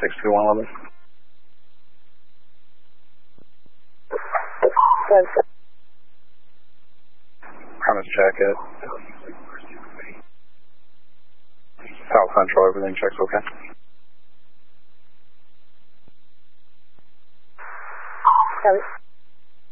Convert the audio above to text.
62111. Premise check it. South Central, everything checks okay. Copy.